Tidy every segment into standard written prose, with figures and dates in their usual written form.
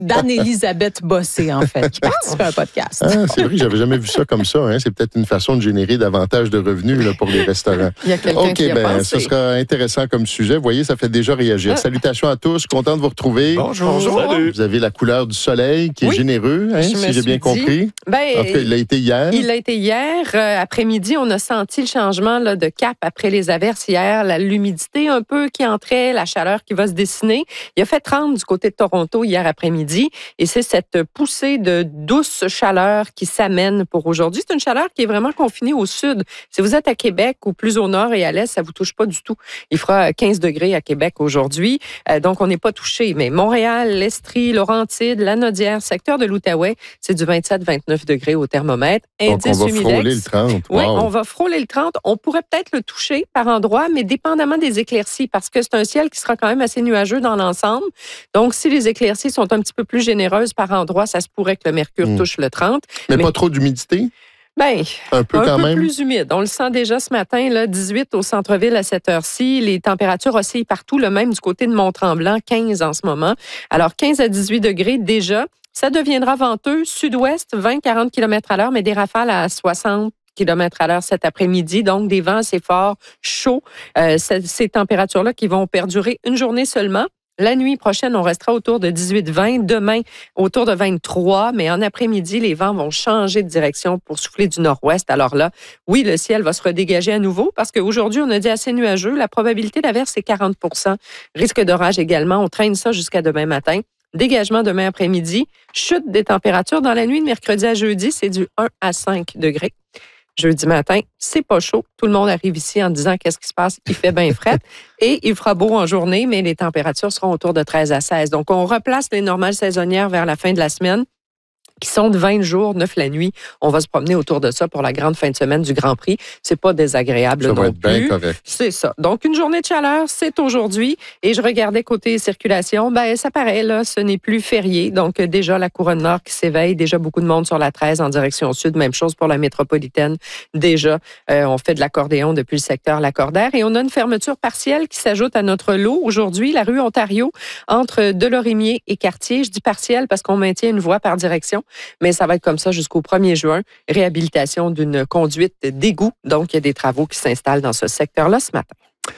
d'Anne-Élisabeth Bossé, en fait, qui participe à un podcast. Ah, c'est vrai, j'avais jamais vu ça comme ça. Hein. C'est peut-être une façon de générer davantage de revenus là, pour les restaurants. Il y a quelqu'un qui a pensé. Ce sera intéressant comme sujet. Vous voyez, ça fait déjà réagir. Salutations à tous, content de vous retrouver. Bonjour. Salut. Vous avez la couleur du soleil qui est généreux, hein, si j'ai bien compris. En tout cas, il l'a été hier. Il l'a été hier. Après-midi, on a senti le changement là, de cap après les averses hier, l'humidité un peu qui entrait, la chaleur qui va se dessiner. Il a fait 30 du côté de Toronto hier après-midi et c'est cette poussée de douce chaleur qui s'amène pour aujourd'hui. C'est une chaleur qui est vraiment confinée au sud. Si vous êtes à Québec ou plus au nord et à l'est, ça vous touche pas du tout. Il fera 15 degrés à Québec aujourd'hui, donc on n'est pas touché. Mais Montréal, l'Estrie, Laurentides, Lanaudière, secteur de l'Outaouais, c'est du 27-29 degrés au thermomètre. Donc on va frôler le 30. Wow. Oui, on va frôler le 30. On pourrait peut-être le toucher par endroits, mais dépendamment des éclaircies, parce que c'est un ciel qui sera quand même assez nuageux dans l'ensemble. Donc, si les éclaircies sont un petit peu plus généreuses par endroits, ça se pourrait que le mercure touche le 30. Mais pas trop d'humidité? Bien, un peu plus humide. On le sent déjà ce matin, là, 18 au centre-ville à cette heure-ci. Les températures oscillent partout, le même du côté de Mont-Tremblant, 15 en ce moment. Alors, 15 à 18 degrés déjà. Ça deviendra venteux, sud-ouest, 20-40 km/h, mais des rafales à 60 km/h cet après-midi, donc des vents assez forts, chauds. Ces températures-là qui vont perdurer une journée seulement. La nuit prochaine, on restera autour de 18-20. Demain, autour de 23. Mais en après-midi, les vents vont changer de direction pour souffler du nord-ouest. Alors là, oui, le ciel va se redégager à nouveau parce qu'aujourd'hui, on a dit assez nuageux. La probabilité d'averse, c'est 40 %. Risque d'orage également. On traîne ça jusqu'à demain matin. Dégagement demain après-midi. Chute des températures dans la nuit de mercredi à jeudi, c'est du 1 à 5 degrés. Jeudi matin, c'est pas chaud. Tout le monde arrive ici en disant qu'est-ce qui se passe. Il fait bien frais et il fera beau en journée, mais les températures seront autour de 13 à 16. Donc, on replace les normales saisonnières vers la fin de la semaine, qui sont de 20 le jour, 9 la nuit. On va se promener autour de ça pour la grande fin de semaine du Grand Prix. C'est pas désagréable non plus. Ça va être bien correct. C'est ça. Donc, une journée de chaleur, c'est aujourd'hui. Et je regardais côté circulation, ça paraît, là, ce n'est plus férié. Donc, déjà, la couronne nord qui s'éveille. Déjà, beaucoup de monde sur la 13 en direction sud. Même chose pour la métropolitaine. Déjà, on fait de l'accordéon depuis le secteur Lacordaire. Et on a une fermeture partielle qui s'ajoute à notre lot. Aujourd'hui, la rue Ontario, entre Delorimier et Cartier. Je dis partielle parce qu'on maintient une voie par direction. Mais ça va être comme ça jusqu'au 1er juin. Réhabilitation d'une conduite d'égout. Donc, il y a des travaux qui s'installent dans ce secteur-là ce matin.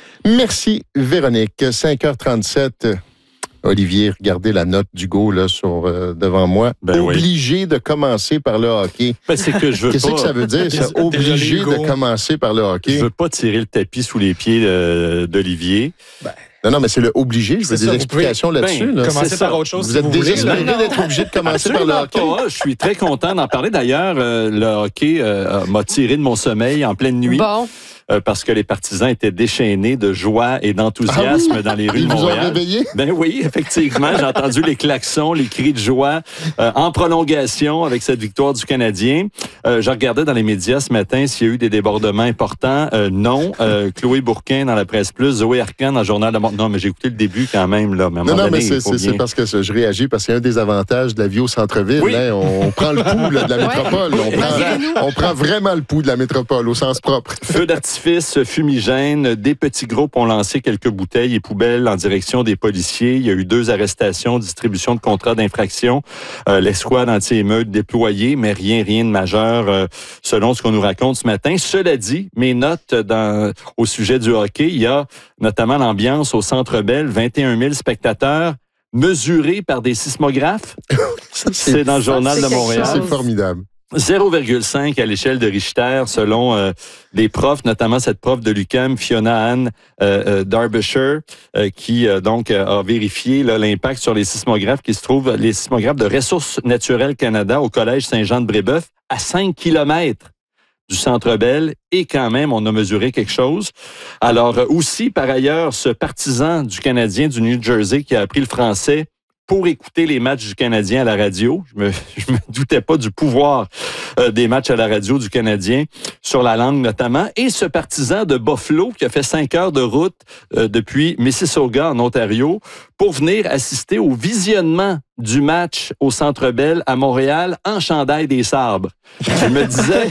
Merci, Véronique. 5h37. Olivier, regardez la note d'Hugo là, devant moi. Obligé de commencer par le hockey. C'est que je veux Qu'est-ce pas... que ça veut dire, ça? Obligé de commencer par le hockey. Je veux pas tirer le tapis sous les pieds d'Olivier. Non, mais c'est le obligé. Je veux des explications là-dessus. Là. Commencer par autre chose. Vous êtes désespéré d'être obligé de commencer par le hockey. Je suis très content d'en parler. D'ailleurs, le hockey m'a tiré de mon sommeil en pleine nuit. Bon. Parce que les partisans étaient déchaînés de joie et d'enthousiasme dans les rues de Montréal. Ils vous ont réveillé? Ben oui, effectivement. J'ai entendu les klaxons, les cris de joie en prolongation avec cette victoire du Canadien. Je regardais dans les médias ce matin s'il y a eu des débordements importants. Non. Chloé Bourquin dans la Presse Plus, Zoé Arcan dans le Journal de Montréal. Non, mais j'ai écouté le début quand même. Là. Mais c'est parce que je réagis parce qu'il y a un des avantages de la vie au centre-ville. Oui. Hein, on prend le pouls là, de la métropole. On prend vraiment le pouls de la métropole au sens propre. Feu d'artifice, fumigène, des petits groupes ont lancé quelques bouteilles et poubelles en direction des policiers. Il y a eu 2 arrestations, distribution de contrats d'infraction, l'escouade anti-émeute déployée, mais rien de majeur selon ce qu'on nous raconte ce matin. Cela dit, mes notes au sujet du hockey, il y a notamment l'ambiance au Centre Bell, 21 000 spectateurs mesurés par des sismographes. C'est dans le Journal de Montréal. C'est formidable. 0,5 à l'échelle de Richter, selon des profs, notamment cette prof de l'UQAM, Fiona Ann Derbyshire, qui donc a vérifié l'impact sur les sismographes qui se trouvent, les sismographes de Ressources naturelles Canada au Collège Saint-Jean-de-Brébeuf, à 5 km du Centre Bell, et quand même, on a mesuré quelque chose. Alors, aussi, par ailleurs, ce partisan du Canadien du New Jersey qui a appris le français pour écouter les matchs du Canadien à la radio. Je me doutais pas du pouvoir des matchs à la radio du Canadien, sur la langue notamment. Et ce partisan de Buffalo qui a fait 5 heures de route depuis Mississauga en Ontario pour venir assister au visionnement du match au Centre Bell à Montréal en chandail des Sabres. Je me disais,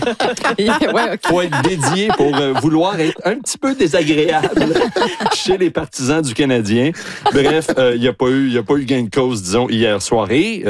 faut être dédié pour vouloir être un petit peu désagréable chez les partisans du Canadien. Bref, il n'y a pas eu gain de cause, disons, hier soir. Et